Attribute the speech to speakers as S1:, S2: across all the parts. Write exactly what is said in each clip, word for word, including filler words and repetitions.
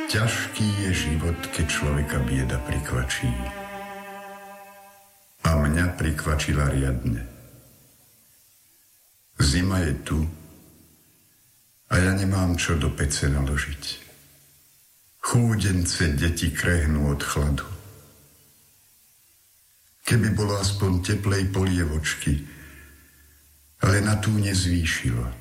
S1: Ťažký je život, keď človeka bieda prikvačí. A mňa prikvačila riadne. Zima je tu a ja nemám čo do pece naložiť. Chúdence deti krehnú od chladu. Keby bolo aspoň teplej polievočky, ale na tú nezvýšilo.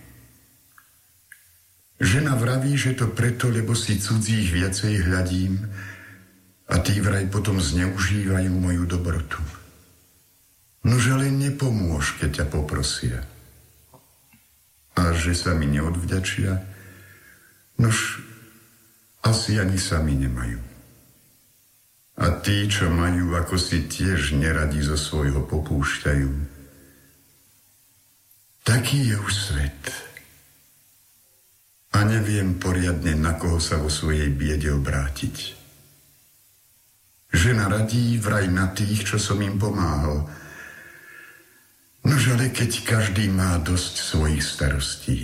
S1: Žena vraví, že to preto, lebo si cudzích viacej hľadím a tí vraj potom zneužívajú moju dobrotu. Nož ale nepomôž, keď ťa poprosia. A že sa mi neodvďačia, nož asi ani sami nemajú. A tí, čo majú, ako si tiež neradi zo svojho popúšťajú. Taký je už svet. A neviem poriadne, na koho sa vo svojej biede obrátiť. Žena radí vraj na tých, čo som im pomáhal. Nož ale keď každý má dosť svojich starostí.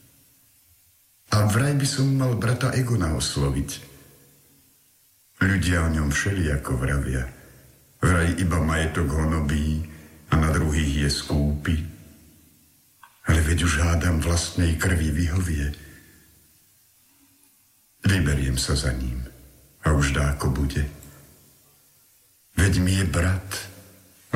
S1: A vraj by som mal brata Egona osloviť. Ľudia o ňom všelijako vravia. Vraj iba majetok honobí a na druhých je skúpi. Ale veď už hádam vlastnej krvi vyhovie. Vyberiem sa za ním a už dáko bude. Veď mi je brat